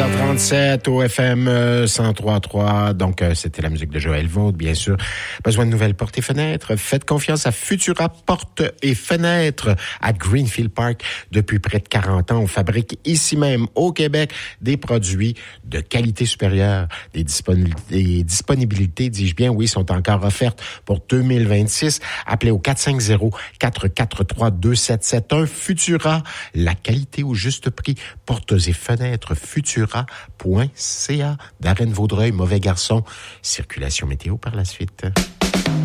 16h37 au FM 103.3. Donc, c'était la musique de Joël Vaud, bien sûr. Besoin de nouvelles portes et fenêtres? Faites confiance à Futura Portes et Fenêtres à Greenfield Park. Depuis près de 40 ans, on fabrique ici même, au Québec, des produits de qualité supérieure. Des disponibilités, dis-je bien, oui, sont encore offertes pour 2026. Appelez au 450-443-2771. Futura, la qualité au juste prix. Portes et fenêtres futura.ca. Darren Vaudreuil, mauvais garçon. Circulation météo par la suite.